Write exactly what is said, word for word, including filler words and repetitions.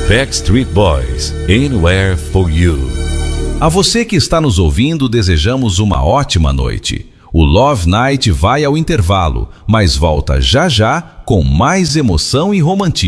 Backstreet Boys, Anywhere for You. A você que está nos ouvindo, desejamos uma ótima noite. O Love Night vai ao intervalo, mas volta já já com mais emoção e romantismo.